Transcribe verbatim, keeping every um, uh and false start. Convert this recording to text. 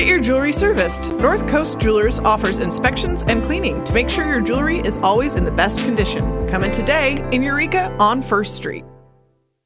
your jewelry serviced. North Coast Jewelers offers inspections and cleaning to make sure your jewelry is always in the best condition. Come in today in Eureka on First Street.